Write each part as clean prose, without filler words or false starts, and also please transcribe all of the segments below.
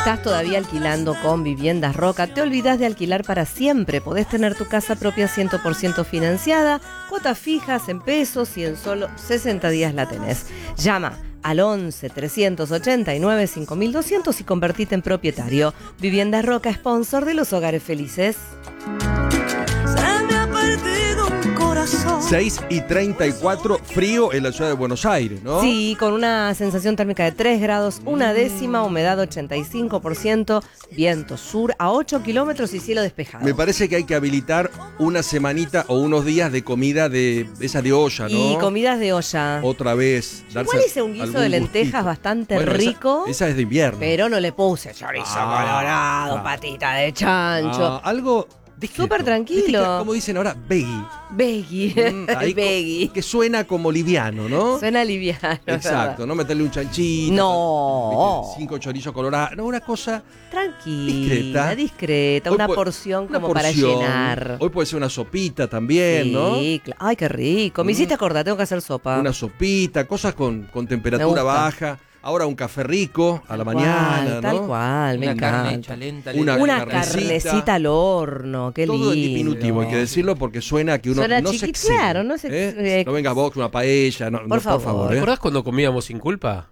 ¿Estás todavía alquilando con Viviendas Roca? ¿Te olvidás de alquilar para siempre? Podés tener tu casa propia 100% financiada, cuotas fijas en pesos y en solo 60 días la tenés. Llama al 11 389 5200 y convertite en propietario. Viviendas Roca, sponsor de los hogares felices. 6:34, frío en la ciudad de Buenos Aires, ¿no? Sí, con una sensación térmica de 3 grados, una décima, humedad 85%, viento sur a 8 kilómetros y cielo despejado. Me parece que hay que habilitar una semanita o unos días de comida de esa de olla, ¿no? Y comidas de olla. Otra vez. Igual hice un guiso de lentejas gustito. bastante Bueno, rico. Esa es de invierno. Pero no le puse chorizo colorado, patita de chancho. Algo discreto. Súper tranquilo. Como dicen ahora, veggie. Veggie. Veggie. Que suena como liviano, ¿no? Suena liviano. Exacto, no meterle un chanchito. No. 5 chorizos colorados. No, una cosa discreta. Una porción como para llenar. Hoy puede ser una sopita también, ¿no? Sí, ay, qué rico. Me hiciste acordar, tengo que hacer sopa. Una sopita, cosas con temperatura baja. Ahora un café rico a la mañana, ¿no? Tal cual, me encanta. Una carnecita al horno, qué lindo. Todo en diminutivo, hay que decirlo, porque suena que uno no se excede. Claro, no se No venga vos, una paella, por favor. ¿Te acordás cuando comíamos sin culpa?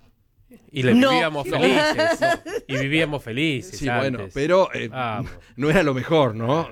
Y vivíamos felices. Y vivíamos felices. Sí, antes. bueno, pero no era lo mejor, ¿no?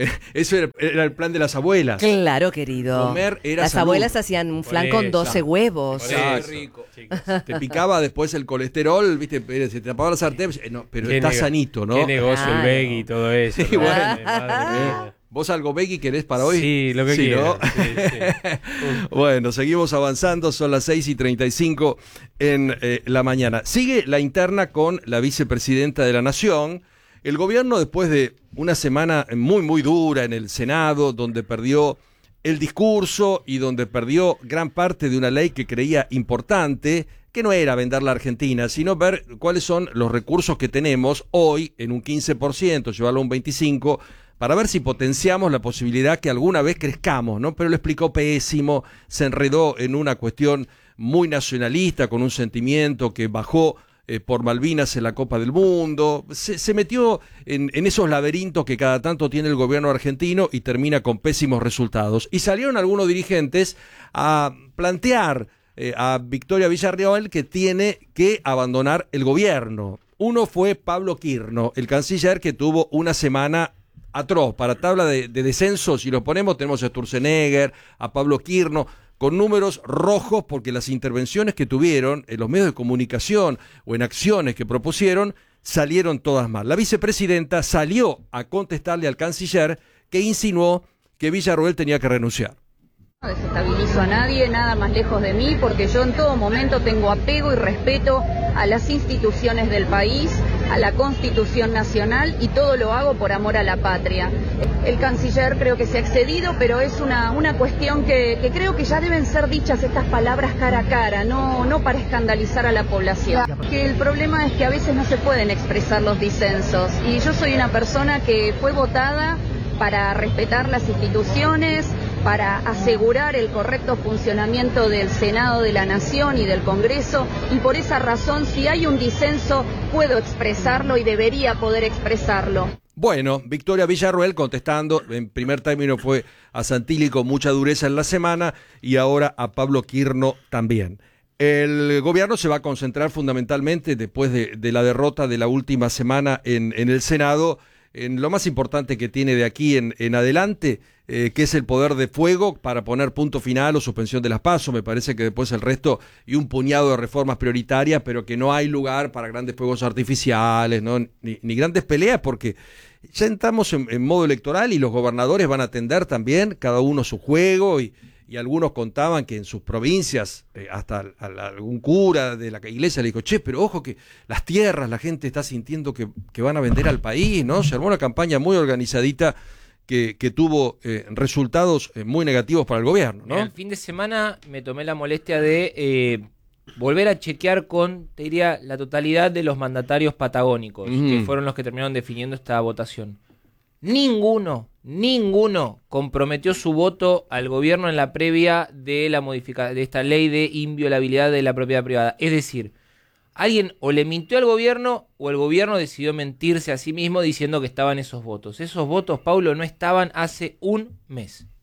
Eso era el plan de las abuelas. Claro, querido. Comer era Las salud. abuelas hacían un flan con 12 huevos. Exacto. Rico. Te picaba después el colesterol, ¿viste? Se te apagaba la sartén. No, pero está sanito, ¿no? Qué negocio el veggie y todo eso. Sí, bueno. Madre mía. ¿Vos algo veggie querés para hoy? Sí, lo que quieras. ¿No? Sí. Bueno, seguimos avanzando. Son las 6:35 en la mañana. Sigue la interna con la vicepresidenta de la Nación. El gobierno, después de una semana muy, muy dura en el Senado, donde perdió el discurso y donde perdió gran parte de una ley que creía importante, que no era vender la Argentina, sino ver cuáles son los recursos que tenemos hoy en un 15%, llevarlo a un 25%, para ver si potenciamos la posibilidad que alguna vez crezcamos, ¿no? Pero lo explicó pésimo, se enredó en una cuestión muy nacionalista, con un sentimiento que bajó por Malvinas en la Copa del Mundo, se metió en esos laberintos que cada tanto tiene el gobierno argentino y termina con pésimos resultados. Y salieron algunos dirigentes a plantear a Victoria Villarruel que tiene que abandonar el gobierno. Uno fue Pablo Quirno, el canciller, que tuvo una semana atroz. Para tabla de descensos, si lo ponemos, tenemos a Sturzenegger, a Pablo Quirno, con números rojos porque las intervenciones que tuvieron en los medios de comunicación o en acciones que propusieron salieron todas mal. La vicepresidenta salió a contestarle al canciller, que insinuó que Villarruel tenía que renunciar. No desestabilizo a nadie, nada más lejos de mí, porque yo en todo momento tengo apego y respeto a las instituciones del país, a la Constitución Nacional, y todo lo hago por amor a la patria. El canciller creo que se ha excedido, pero es una cuestión que creo que ya deben ser dichas estas palabras cara a cara, no para escandalizar a la población. Que el problema es que a veces no se pueden expresar los disensos, y yo soy una persona que fue votada para respetar las instituciones, para asegurar el correcto funcionamiento del Senado de la Nación y del Congreso, y por esa razón, si hay un disenso, puedo expresarlo y debería poder expresarlo. Bueno, Victoria Villarruel contestando, en primer término fue a Santilli con mucha dureza en la semana y ahora a Pablo Quirno también. El gobierno se va a concentrar fundamentalmente, después de la derrota de la última semana en el Senado, en lo más importante que tiene de aquí en adelante, que es el poder de fuego para poner punto final o suspensión de las PASO. Me parece que después el resto y un puñado de reformas prioritarias, pero que no hay lugar para grandes fuegos artificiales, ¿no? ni grandes peleas, porque ya estamos en modo electoral y los gobernadores van a atender también cada uno su juego, y algunos contaban que en sus provincias hasta algún cura de la iglesia le dijo, che, pero ojo que las tierras, la gente está sintiendo que van a vender al país, ¿no? Se armó una campaña muy organizadita que tuvo resultados muy negativos para el gobierno, ¿no? El fin de semana me tomé la molestia de volver a chequear te diría, la totalidad de los mandatarios patagónicos, que fueron los que terminaron definiendo esta votación. Ninguno comprometió su voto al gobierno en la previa de la modificación de esta ley de inviolabilidad de la propiedad privada. Es decir, alguien o le mintió al gobierno o el gobierno decidió mentirse a sí mismo diciendo que estaban esos votos. Esos votos, Paulo, no estaban hace un mes.